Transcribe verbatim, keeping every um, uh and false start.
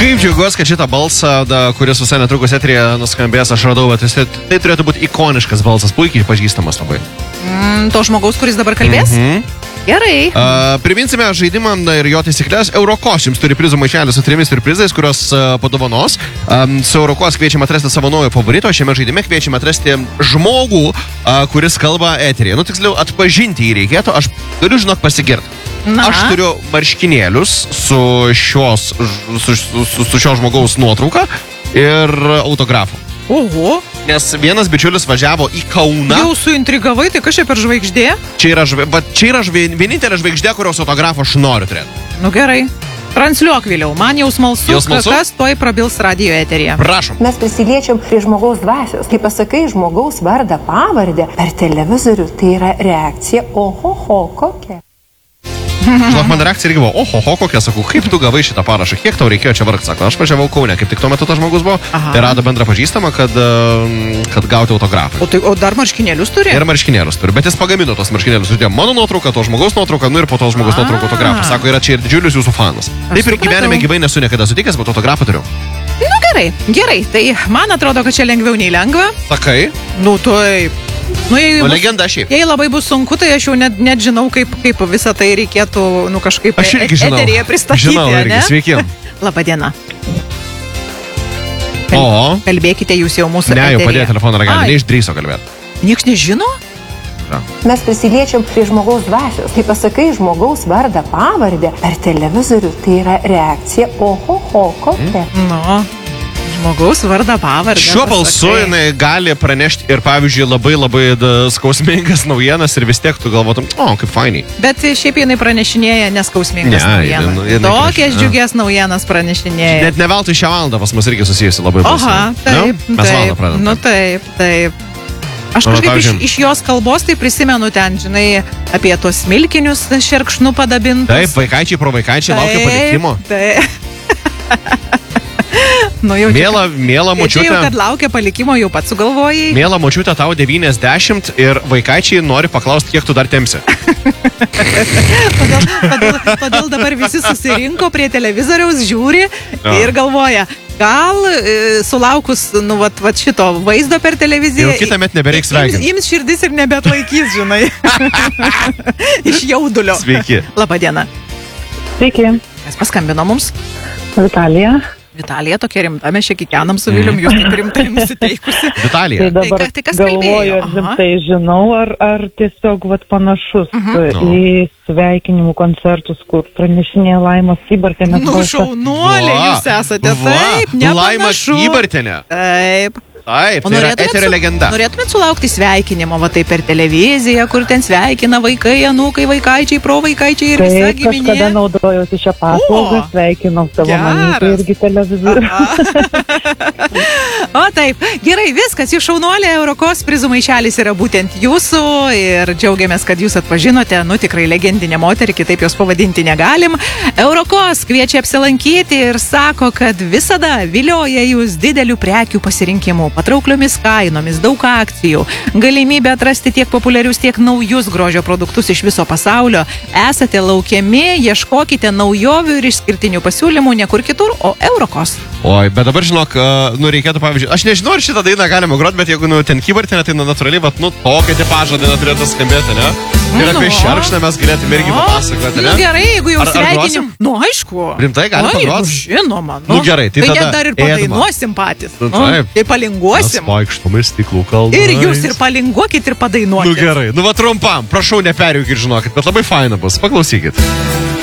Kaip džiaugiuosi, kad šitą balsą, da, kuris visai netrukus eterėje nuskambės, aš radau, bet jis, tai turėtų būti ikoniškas balsas, puikiai pažįstamas labai. Mm, to žmogaus, kuris dabar kalbės? Mhm. Gerai. Uh, priminsime žaidimą ir jo taisyklės. Eurokos jums turi prizų maišelį su trimis prizais, kurios uh, padovanos. Um, su Eurokos kviečiame atrasti savo naują favorito. Šiame žaidime kviečiame atrasti žmogų, uh, kuris kalba eterėje. Nu, tiksliau, atpažinti jį reikėtų. Aš turiu, žinok, pasigirti. Na. Aš turiu marškinėlius su, šios, su, su, su, su šio žmogaus nuotrauka ir autografu. Oho. Nes vienas bičiulis važiavo į Kauną. Jau suintrigavai, tai kas čia per žvaigždė? Čia yra, žve, čia yra žve, vienintelė žvaigždė, kurios autografą aš noriu turėti. Nu gerai. Transliuok vėliau. Man jau smalsu, Jau smalsu? kas toj prabils radio eterėje. Prašom. Mes prisiliečiam prie žmogaus dvasios. Kai pasakai žmogaus vardą, pavardę per televizorių, tai yra reakcija, ohoho, kokia. Žinok, man reakcija irgi buvo, oho, ho, kokia, sakau, kaip tu gavai šitą parašą, kiek tau reikėjo čia vargti, sako, aš važiavau Kaune, kaip tik tuo metu tas žmogus buvo, Aha. tai rado bendrą pažįstamą, kad, kad gauti autografą. O, tai, o dar marškinėlius turi? Ir marškinėlius turi, bet jis pagamino tos marškinėlius, sudėjo mano nuotrauką, to žmogaus nuotrauką, nu ir po to žmogus A. nuotrauką autografą. Sako, yra čia ir didžiulis jūsų fanas. Taip ir supratau. gyvenime gyvai nesu niekada sutikęs, bet autografą turiu. Nu gerai, gerai. Tai man atrodo, kad čia lengviau nei lengva. Sakai, Nu taip. Nu, jei, nu bus, legenda šiaip. jei labai bus sunku, tai aš jau net, net žinau, kaip, kaip visą tai reikėtų, nu, kažkaip Aš irgi žinau. eteryje pristatyti. Žinau irgi, ne? sveiki. Labadiena. O, Kalbėkite jūs jau mūsų ne, jau eteryje. padėjo telefoną ragelį, Ai, neišdrįso kalbėti. Niekas nežino? Mes prisiliečiam prie žmogaus dvasios. Kai pasakai žmogaus vardą, pavardę per televizorių, tai yra reakcija, ohoho, kokia. Nu, žmogaus vardą pavardę. Šiuo balsu pasakai. jinai gali pranešti ir, pavyzdžiui, labai labai da, skausmingas naujienas ir vis tiek tu galvotum, o, kaip fainiai. Bet šiaip jinai pranešinėja neskausmingas Ne, naujienas. jinai- jinai Tokias pranešinėja. džiugias naujienas pranešinėja. Net ne veltui šią valandą pas mus irgi susijusi labai balsu. Oha, taip, Nu? Mes valandą taip, pradedam. nu taip, taip. Aš Nu, kažkaip iš, pavyzdžiui- iš jos kalbos tai prisimenu ten, žinai, apie tos smilkinius šerkšnų padabintus. Taip, vaikaičiai pro vaikaičiai laukia palikimo. Taip. Nu, jau čia- Mėla, mėla Tai čia jau, kad močiutė, laukia palikimo, jau pats sugalvojai. mėla močiutė tau devyniasdešimt ir vaikaičiai nori paklausti, kiek tu dar temsi. Todėl, todėl, todėl dabar visi susirinko prie televizoriaus, žiūri Jo. ir galvoja, gal e, sulaukus nu, vat, vat šito vaizdo per televiziją. Jau kitąmet nebereiks ims, sveikinti. ims širdis ir nebeatlaikys, žinai. Iš jaudulio. Sveiki. Labadiena. Sveiki, Kas paskambino mums? Vitalija. Vitalija tokia rimta, mes čia kikenam su Vilium, jūs taip rimtai nusiteikusi. Vitalija. Tai dabar tai kas galvoju, kalbėjo? ar Aha. rimtai žinau, ar, ar tiesiog vat, panašus Mhm. uh Nu. į sveikinimų koncertus, kur pranešinėja Laimos Ibartienė. Nu, šaunuolė, jūs esate taip, Laima nepanašu. Ibartienė. Taip. Taip, O tai yra norėtumėt eterio su- legenda. Norėtumėt sulaukti sveikinimo, va tai per televiziją, kur ten sveikina vaikai, anūkai, vaikaičiai, pro vaikaičiai ir visa Taip, kažkada giminė. naudojausi šią paslaugą, O, sveikinau savo geras. mamytę irgi televizorių. O taip, gerai, viskas, jūs šaunuolė, Eurokos prizų maišelis yra būtent jūsų ir džiaugiamės, kad jūs atpažinote, nu tikrai legendinė moterį, kitaip jos pavadinti negalim. Eurokos kviečia apsilankyti ir sako, kad visada vilioja jūs didelių prekių pasirinkimų, patraukliomis kainomis, daug akcijų, galimybė atrasti tiek populiarius, tiek naujus grožio produktus iš viso pasaulio. Esate laukiami, ieškokite naujovių ir išskirtinių pasiūlymų ne kur kitur, o Eurokos. Oi, bet dabar žinok, uh, nu reikėtų, pavyzdžiui, aš nežinau, ar šitą dainą galima groti, bet jeigu nu, ten Kybartinė, tai nu, natūraliai, vat, nu, tokia tipažą daina turėtų skambėti, ne? Ir apie Nu. šerkšną mes galėtume irgi papasakoti, ne? Nu gerai, jeigu jau Ar- ar sveikinim. grosim? Nu aišku. Rimtai galim Oi, pagrot? nu, žinoma. Nu, gerai, tai tada net dar ir ėdama. padainuosim patys. Nu, Nu, taip. tai palinguosim. Vaikštome stiklų kalbą. Ir jūs ir palinguokit ir padainuokit. Nu gerai, nu va trumpam, prašau neperjūkit, žinokit, bet labai faina bus, paklausykit.